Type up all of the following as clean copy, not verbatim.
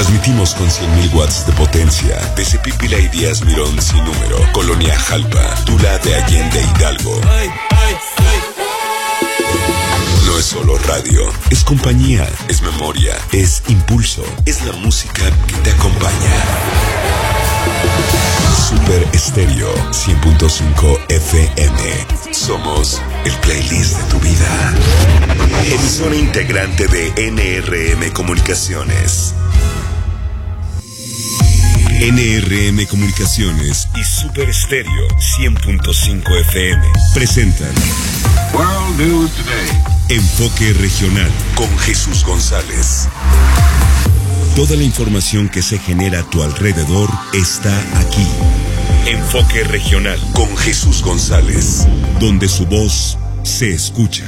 Transmitimos con 100.000 watts de potencia desde Pípila y Díaz Mirón sin número, Colonia Jalpa, Tula de Allende Hidalgo. No es solo radio, es compañía, es memoria, es impulso, es la música que te acompaña. Super Estéreo 100.5 FM. Somos el playlist de tu vida. Emisora integrante de NRM Comunicaciones. NRM Comunicaciones y Super Estéreo 100.5 FM presentan World News Today. Enfoque Regional con Jesús González. Toda la información que se genera a tu alrededor está aquí. Enfoque Regional con Jesús González, donde su voz se escucha.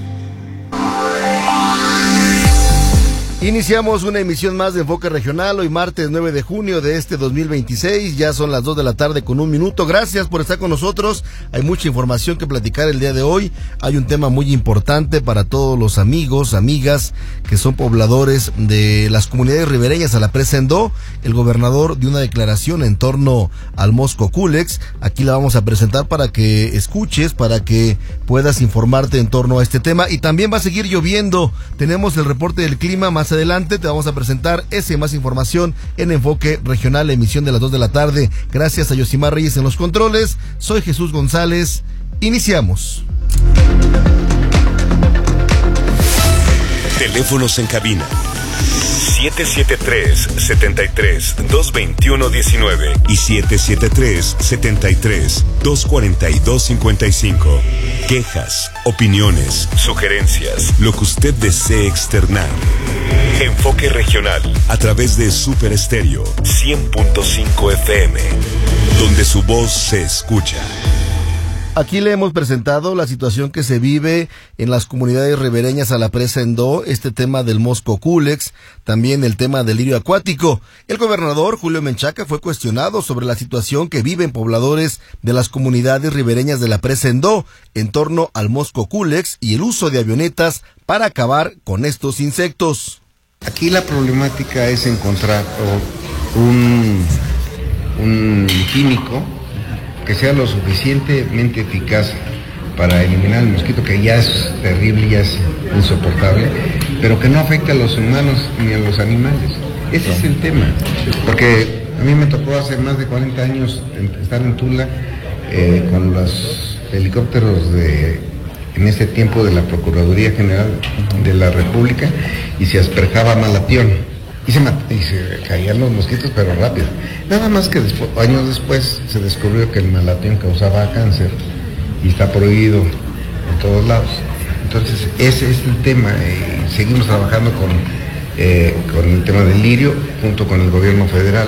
Iniciamos una emisión más de Enfoque Regional, hoy martes 9 de junio de este 2026, ya son las 2 de la tarde con 1 minuto, gracias por estar con nosotros, hay mucha información que platicar el día de hoy, hay un tema muy importante para todos los amigos, amigas que son pobladores de las comunidades ribereñas a la presa Endó. El gobernador dio una declaración en torno al Mosco Culex, aquí la vamos a presentar para que escuches, para que puedas informarte en torno a este tema, y también va a seguir lloviendo, tenemos el reporte del clima más adelante, te vamos a presentar ese y más información en Enfoque Regional, emisión de las 2 de la tarde. Gracias a Yosimar Reyes en los controles. Soy Jesús González. Iniciamos. Teléfonos en cabina 773-73-221-19 y 773-73-242-55. Quejas, opiniones, sugerencias, lo que usted desee externar. Enfoque Regional a través de Super Estéreo 100.5 FM, donde su voz se escucha. Aquí le hemos presentado la situación que se vive en las comunidades ribereñas a la presa Endó, este tema del Mosco Culex, también el tema del lirio acuático. El gobernador Julio Menchaca fue cuestionado sobre la situación que viven pobladores de las comunidades ribereñas de la presa Endó en torno al Mosco Culex y el uso de avionetas para acabar con estos insectos. Aquí la problemática es encontrar un químico que sea lo suficientemente eficaz para eliminar el mosquito, que ya es terrible, ya es insoportable, pero que no afecte a los humanos ni a los animales. Ese es el tema, porque a mí me tocó hace más de 40 años estar en Tula con los helicópteros en ese tiempo de la Procuraduría General de la República, y se asperjaba malatión. Y se caían los mosquitos, pero rápido. Nada más que años después se descubrió que el malatión causaba cáncer y está prohibido en todos lados. Entonces ese es el tema. Seguimos trabajando con el tema del lirio junto con el gobierno federal.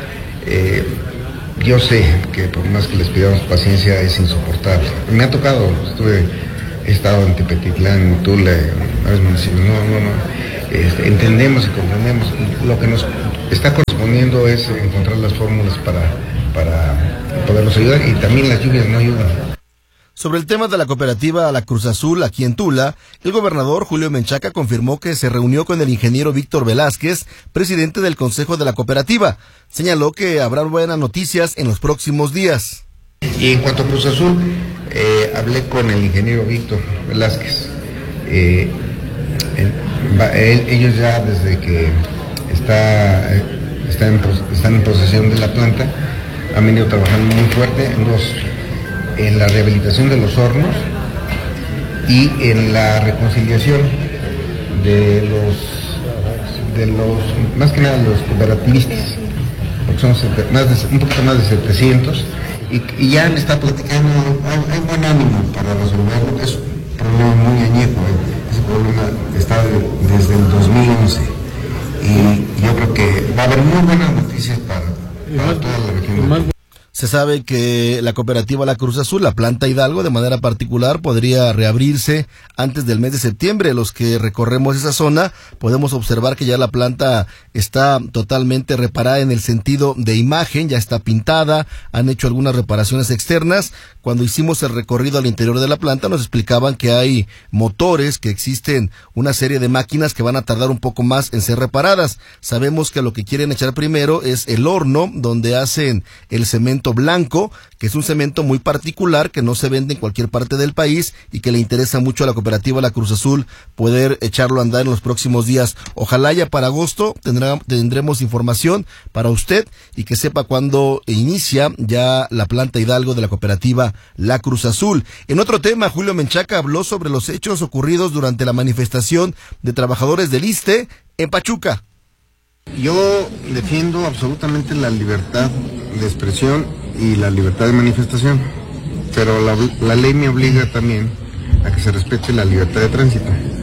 Yo sé que por más que les pidamos paciencia es insoportable. Me ha tocado, he estado en Tepetitlán, en Tula, en varios municipios. Entendemos y comprendemos. Lo que nos está correspondiendo es encontrar las fórmulas para poderlos ayudar, y también las lluvias no ayudan. Sobre el tema de la cooperativa La Cruz Azul aquí en Tula, el gobernador Julio Menchaca confirmó que se reunió con el ingeniero Víctor Velázquez, presidente del consejo de la cooperativa. Señaló que habrá buenas noticias en los próximos días. Y en cuanto a Cruz Azul, hablé con el ingeniero Víctor Velázquez. Ellos ya desde que están en posesión de la planta han venido trabajando muy fuerte en la rehabilitación de los hornos y en la reconciliación de los más que nada los cooperativistas, porque son un poquito más de 700, y ya me está platicando. Hay buen ánimo para resolverlo. Es un problema muy añejo. Ese problema está desde el 2011, y yo creo que va a haber muy buenas noticias para toda la región. Se sabe que la cooperativa La Cruz Azul, la planta Hidalgo, de manera particular, podría reabrirse antes del mes de septiembre. Los que recorremos esa zona podemos observar que ya la planta está totalmente reparada en el sentido de imagen, ya está pintada, han hecho algunas reparaciones externas. Cuando hicimos el recorrido al interior de la planta nos explicaban que hay motores, que existen una serie de máquinas que van a tardar un poco más en ser reparadas. Sabemos que lo que quieren echar primero es el horno donde hacen el cemento blanco, que es un cemento muy particular que no se vende en cualquier parte del país y que le interesa mucho a la cooperativa La Cruz Azul poder echarlo a andar en los próximos días. Ojalá ya para agosto tendremos información para usted y que sepa cuándo inicia ya la planta Hidalgo de la cooperativa La Cruz Azul. En otro tema, Julio Menchaca habló sobre los hechos ocurridos durante la manifestación de trabajadores del ISSSTE en Pachuca. Yo defiendo absolutamente la libertad de expresión y la libertad de manifestación, pero la ley me obliga también a que se respete la libertad de tránsito.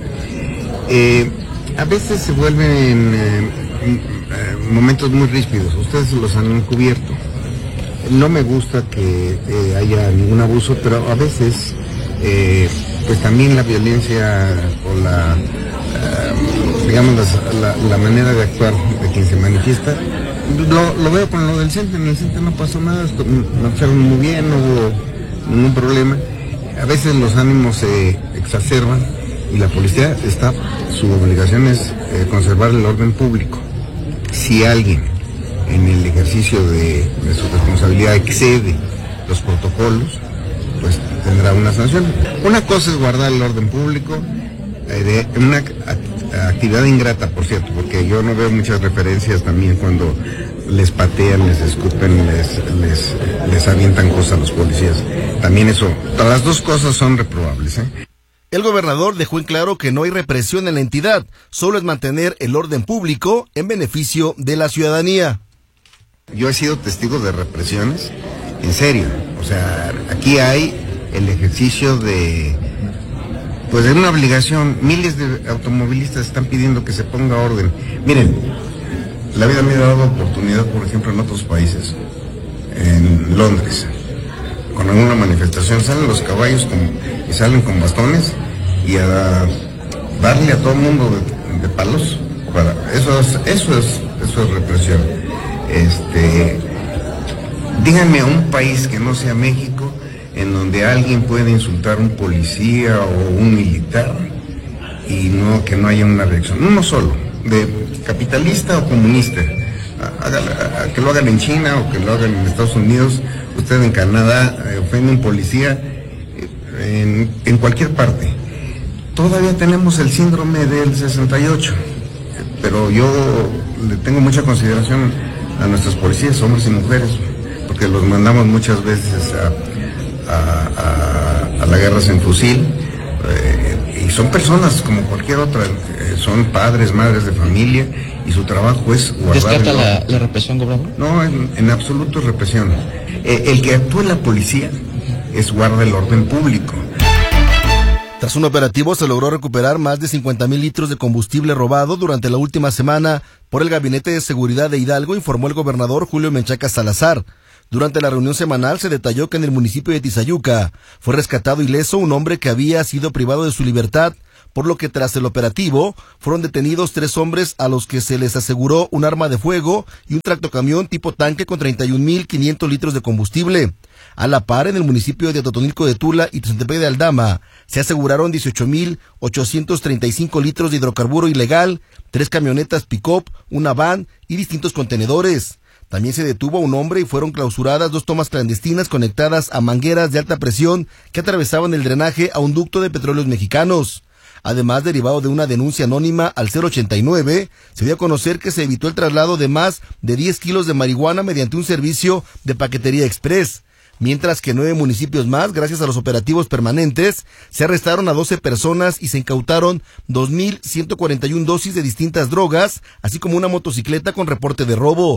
A veces se vuelven momentos muy ríspidos, ustedes los han encubierto. No me gusta que haya ningún abuso, pero a veces pues también la violencia o la manera de actuar de quien se manifiesta, lo veo con lo del CENTE. En el CENTE no pasó nada, marcharon muy bien, no hubo ningún problema. A veces los ánimos se exacerban y la policía su obligación es conservar el orden público. Si alguien en el ejercicio de su responsabilidad excede los protocolos, pues tendrá una sanción. Una cosa es guardar el orden público, una actividad ingrata, por cierto, porque yo no veo muchas referencias también cuando les patean, les escupen, les avientan cosas a los policías. También eso, las dos cosas son reprobables, El gobernador dejó en claro que no hay represión en la entidad, solo es mantener el orden público en beneficio de la ciudadanía. Yo he sido testigo de represiones, en serio, o sea, aquí hay el ejercicio de una obligación. Miles de automovilistas están pidiendo que se ponga orden. Miren, la vida me ha dado oportunidad, por ejemplo, en otros países, en Londres, con alguna manifestación, salen los caballos y salen con bastones y a darle a todo el mundo de palos. Eso es represión. Díganme a un país que no sea México en donde alguien puede insultar a un policía o un militar y que no haya una reacción. Uno solo, de capitalista o comunista. Que lo hagan en China o que lo hagan en Estados Unidos, usted en Canadá ofende a un policía, en cualquier parte. Todavía tenemos el síndrome del 68, pero yo le tengo mucha consideración a nuestros policías, hombres y mujeres, porque los mandamos muchas veces a la guerra sin fusil, y son personas como cualquier otra, son padres, madres de familia, y su trabajo es guardar. ¿Descarta la represión, gobernador? No, en absoluto es represión. El que actúe la policía es guarda el orden público. Tras un operativo se logró recuperar más de 50,000 litros de combustible robado durante la última semana por el Gabinete de Seguridad de Hidalgo, informó el gobernador Julio Menchaca Salazar. Durante la reunión semanal se detalló que en el municipio de Tizayuca fue rescatado ileso un hombre que había sido privado de su libertad, por lo que tras el operativo fueron detenidos 3 hombres a los que se les aseguró un arma de fuego y un tractocamión tipo tanque con 31,500 litros de combustible. A la par, en el municipio de Totonilco de Tula y Tezantepec de Aldama se aseguraron 18,835 litros de hidrocarburo ilegal, 3 camionetas pick-up, una van y distintos contenedores. También se detuvo a un hombre y fueron clausuradas 2 tomas clandestinas conectadas a mangueras de alta presión que atravesaban el drenaje a un ducto de Petróleos Mexicanos. Además, derivado de una denuncia anónima al 089, se dio a conocer que se evitó el traslado de más de 10 kilos de marihuana mediante un servicio de paquetería express. Mientras que en 9 municipios más, gracias a los operativos permanentes, se arrestaron a 12 personas y se incautaron 2,141 dosis de distintas drogas, así como una motocicleta con reporte de robo.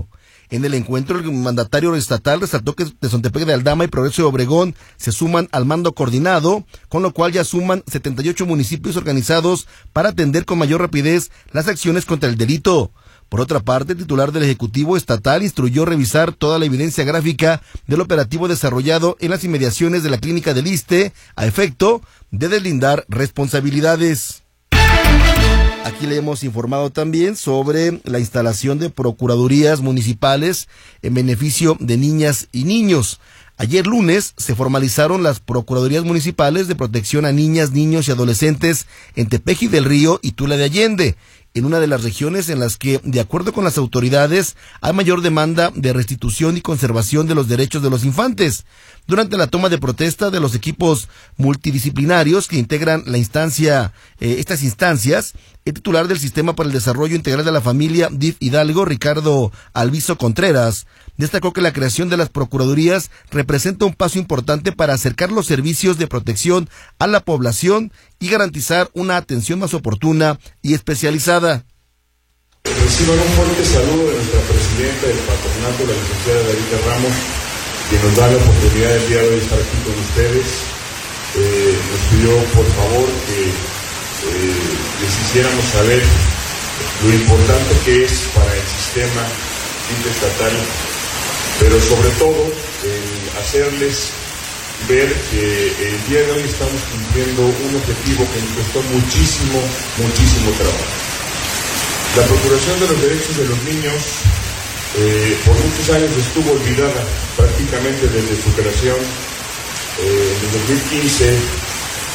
En el encuentro, el mandatario estatal resaltó que Tezontepec de Aldama y Progreso de Obregón se suman al mando coordinado, con lo cual ya suman 78 municipios organizados para atender con mayor rapidez las acciones contra el delito. Por otra parte, el titular del Ejecutivo Estatal instruyó revisar toda la evidencia gráfica del operativo desarrollado en las inmediaciones de la clínica del ISSSTE a efecto de deslindar responsabilidades. Aquí le hemos informado también sobre la instalación de procuradurías municipales en beneficio de niñas y niños. Ayer lunes se formalizaron las Procuradurías Municipales de Protección a Niñas, Niños y Adolescentes en Tepeji del Río y Tula de Allende, en una de las regiones en las que, de acuerdo con las autoridades, hay mayor demanda de restitución y conservación de los derechos de los infantes. Durante la toma de protesta de los equipos multidisciplinarios que integran estas instancias, el titular del Sistema para el Desarrollo Integral de la Familia, DIF Hidalgo, Ricardo Alviso Contreras, destacó que la creación de las procuradurías representa un paso importante para acercar los servicios de protección a la población y garantizar una atención más oportuna y especializada. Reciban un fuerte saludo de nuestra presidenta del patronato, la licenciada David Ramos, que nos da la oportunidad el día de hoy estar aquí con ustedes. Nos pidió por favor que les hiciéramos saber lo importante que es para el sistema interestatal, pero sobre todo hacerles ver que el día de hoy estamos cumpliendo un objetivo que nos costó muchísimo trabajo. La procuración de los derechos de los niños por muchos años estuvo olvidada prácticamente desde su creación. En el 2015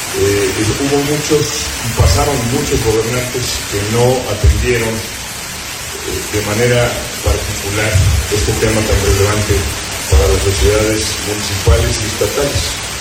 pasaron muchos gobernantes que no atendieron de manera particular este tema tan relevante para las sociedades municipales y estatales.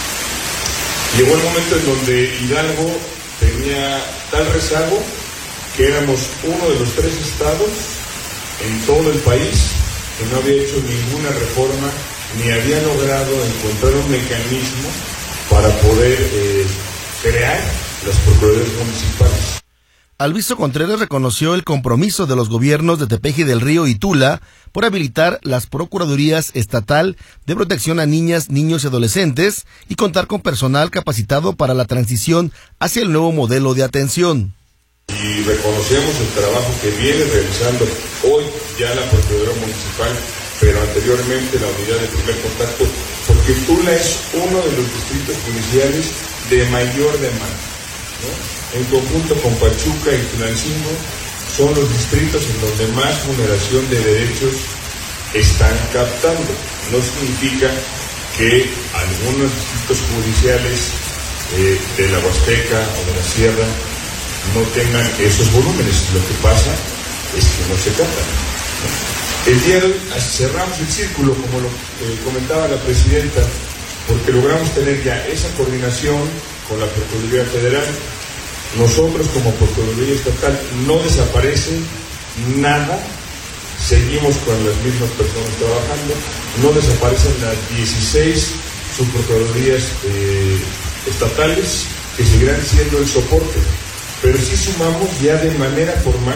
Llegó el momento en donde Hidalgo tenía tal rezago que éramos uno de los 3 estados en todo el país que no había hecho ninguna reforma ni había logrado encontrar un mecanismo para poder crear las procuradurías municipales. Alviso Contreras reconoció el compromiso de los gobiernos de Tepeji del Río y Tula por habilitar las Procuradurías Estatal de Protección a Niñas, Niños y Adolescentes y contar con personal capacitado para la transición hacia el nuevo modelo de atención. Y reconocemos el trabajo que viene realizando hoy ya la Procuraduría Municipal, pero anteriormente la Unidad de Primer Contacto, porque Tula es uno de los distritos judiciales de mayor demanda, ¿no? En conjunto con Pachuca y Tulancingo son los distritos en donde más vulneración de derechos están captando. No significa que algunos distritos judiciales de la Huasteca o de la Sierra no tengan esos volúmenes. Lo que pasa es que no se captan, ¿no? El día de hoy cerramos el círculo, como lo comentaba la presidenta, porque logramos tener ya esa coordinación con la Procuraduría Federal. Nosotros como Procuraduría Estatal no desaparece nada, seguimos con las mismas personas trabajando, no desaparecen las 16 subprocuradurías estatales que seguirán siendo el soporte, pero sí sumamos ya de manera formal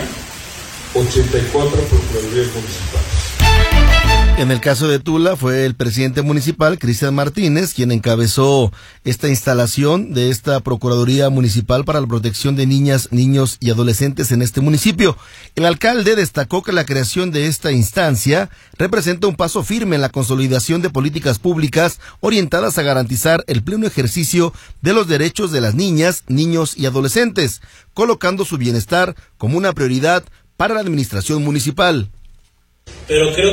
84 procuradurías municipales. En el caso de Tula fue el presidente municipal, Cristian Martínez, quien encabezó esta instalación de esta Procuraduría Municipal para la Protección de Niñas, Niños y Adolescentes en este municipio. El alcalde destacó que la creación de esta instancia representa un paso firme en la consolidación de políticas públicas orientadas a garantizar el pleno ejercicio de los derechos de las niñas, niños y adolescentes, colocando su bienestar como una prioridad para la administración municipal. Pero creo